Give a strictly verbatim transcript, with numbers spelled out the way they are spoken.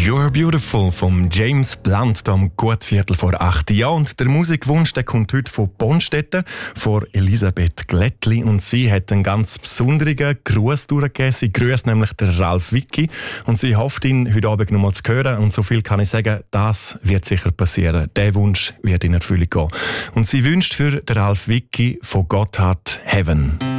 You're Beautiful vom James Blunt am gut Viertel vor acht. Ja, und der Musikwunsch der kommt heute von Bonstetten, von Elisabeth Glättli. Und sie hat einen ganz besonderen Gruß durchgegeben. Sie grüßt nämlich den Ralf Wicki. Und sie hofft, ihn heute Abend noch mal zu hören. Und so viel kann ich sagen, das wird sicher passieren. Der Wunsch wird in Erfüllung gehen. Und sie wünscht für den Ralf Wicki von Gotthard Heaven.